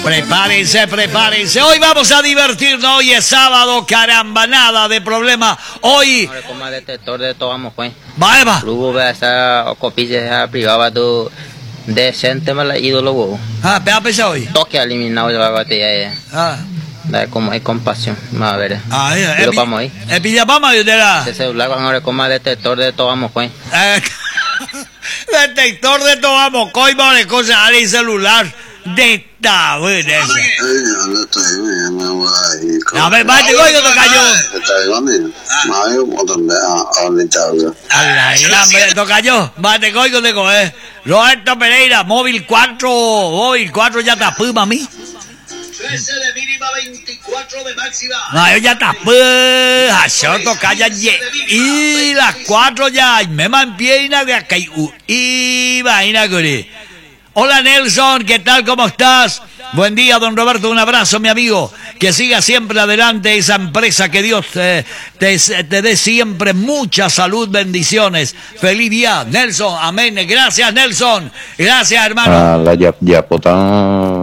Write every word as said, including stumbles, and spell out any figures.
Prepárense, prepárense. Hoy vamos a divertirnos. Hoy es sábado, caramba, nada de problema. Hoy... Como detector de todo vamos, pues. Va, va. Luego ve esa copilla privada do decente mala ídolo go. Ah, pega pesa hoy. Toque eliminado de la batalla. Ah. Da como hay compasión. Vamos a ver. Ah, ya. Lo vamos ahí. El pijama de la... Ese celular ahora como detector de todo vamos, pues. Detector de todo vamos, coi, vale, cosas, hay celular. De esta, güey, de esa. A ver, va, te oigo, te cayó. Te cayó. Va, te oigo, te coge. Roberto Pereira, móvil cuatro, móvil cuatro ya tapó, mami. trece de mínima, veinticuatro de máxima. No, yo ya tapó. Achoto, calla, y las cuatro ya. Me manpiena de acá. Y vaina, guri. Hola Nelson, ¿qué tal? ¿Cómo estás? Buen día, don Roberto, un abrazo, mi amigo. Que siga siempre adelante esa empresa, que Dios te, te, te dé siempre mucha salud, bendiciones. Feliz día, Nelson, amén. Gracias, Nelson. Gracias, hermano. Ah, la ya, ya,